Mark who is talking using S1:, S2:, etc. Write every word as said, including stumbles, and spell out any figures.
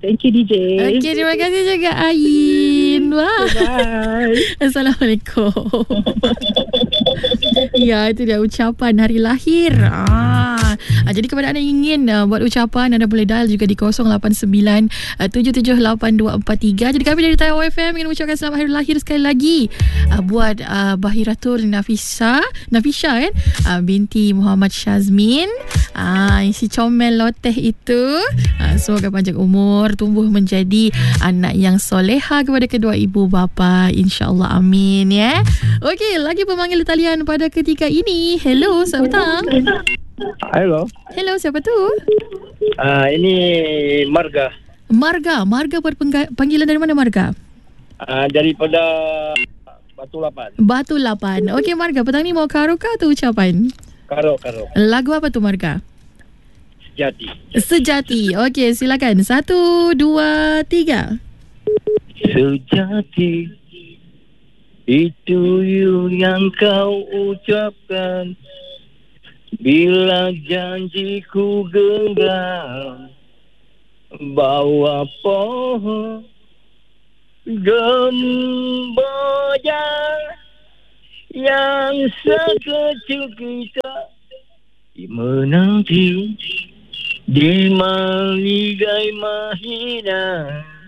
S1: Thank you D J.
S2: Okey, terima kasih juga Ain. Wah.
S1: Bye.
S2: Assalamualaikum. Ya, itu dia ucapan hari lahir. Ah, jadi kepada anda yang ingin uh, buat ucapan, anda boleh dial juga di kosong lapan sembilan tujuh tujuh lapan dua empat tiga. Jadi kami dari Taiwan F M ingin mengucapkan selamat hari lahir sekali lagi uh, buat uh, Bahiratul Nafisa, Nafisha kan, uh, binti Muhammad Syazmin. Ah, uh, si comel loteh itu. Uh, semoga panjang umur, tumbuh menjadi anak yang soleha kepada kedua ibu bapa, insya-Allah, amin ya. Okey, lagi pemanggil talian pada ketika ini. Hello, selamat petang.
S3: Hello.
S2: Hello, siapa tu?
S3: Uh, ini Marga.
S2: Marga, Marga panggilan dari mana Marga?
S3: Uh, daripada Batu Lapan.
S2: Batu Lapan. Okey Marga, petang ni mau karo ke atau ucapan?
S3: Karo, karo.
S2: Lagu apa tu Marga?
S3: Sejati.
S2: Sejati. Okey, silakan. Satu, dua, tiga.
S3: Sejati itu yang kau ucapkan bila janjiku genggam bawa pohon gemboja yang sekecil kita menanti di maligai mahina.